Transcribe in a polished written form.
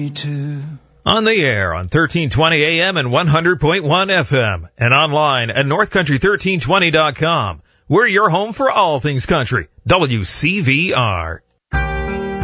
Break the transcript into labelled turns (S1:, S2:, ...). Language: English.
S1: too.
S2: On the air on 1320 AM and 100.1 FM and online at northcountry1320.com. We're your home for all things country. WCVR.